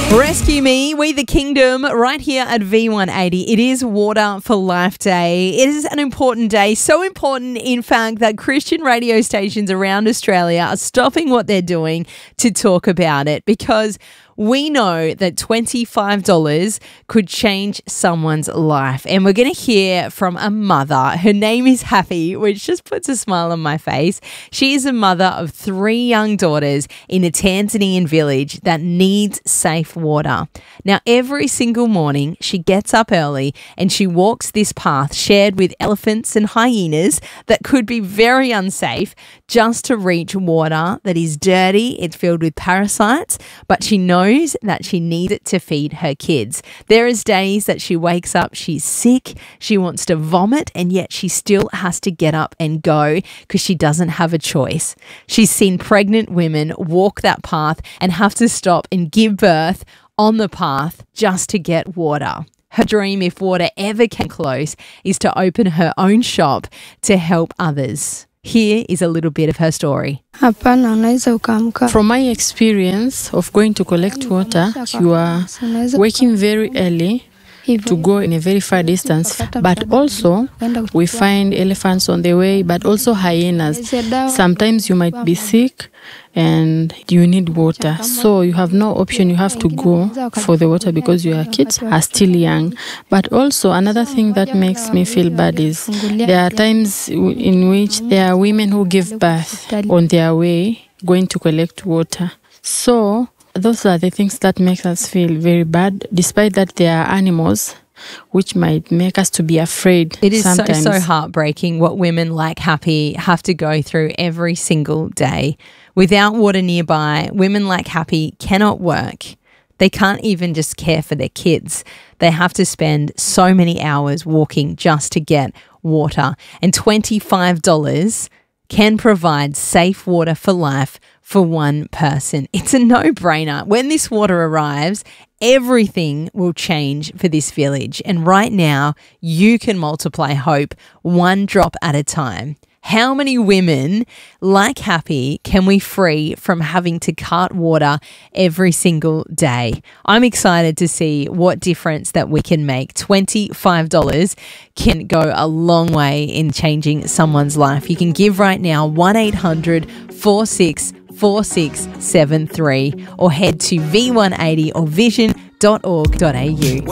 Rescue Me, We the Kingdom, right here at V180. It is Water for Life Day. It is an important day, so important, in fact, that Christian radio stations around Australia are stopping what they're doing to talk about it, because we know that $25 could change someone's life. And we're going to hear from a mother. Her name is Happy, which just puts a smile on my face. She is a mother of 3 young daughters in a Tanzanian village that needs safe water. Now, every single morning, she gets up early and she walks this path shared with elephants and hyenas that could be very unsafe, just to reach water that is dirty. It's filled with parasites, but she knows that she needs it to feed her kids. There is days that she wakes up, she's sick, she wants to vomit, and yet she still has to get up and go because she doesn't have a choice. She's seen pregnant women walk that path and have to stop and give birth on the path just to get water. Her dream, if water ever came close, is to open her own shop to help others. Here is a little bit of her story. From my experience of going to collect water, you are waking very early to go in a very far distance, but also we find elephants on the way, but also hyenas. Sometimes you might be sick and you need water, so you have no option, you have to go for the water because your kids are still young. But also another thing that makes me feel bad is there are times in which there are women who give birth on their way going to collect water. So those are the things that make us feel very bad, despite that there are animals which might make us to be afraid. It is sometimes. so heartbreaking what women like Happy have to go through every single day. Without water nearby, women like Happy cannot work. They can't even just care for their kids. They have to spend so many hours walking just to get water. And $25 can provide safe water for life for one person. It's a no-brainer. When this water arrives, everything will change for this village. And right now, you can multiply hope one drop at a time. How many women like Happy can we free from having to cart water every single day? I'm excited to see what difference that we can make. $25 can go a long way in changing someone's life. You can give right now, 1-800-464673, or head to V180 or vision.org.au.